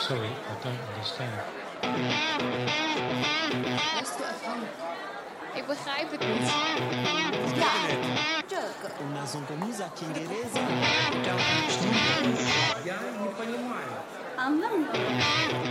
Sorry, I don't understand. لست أفهم. Ik begrijp het niet. Ja, Turk. Unazungumza Kiingereza? Я не понимаю. Anlamıyorum.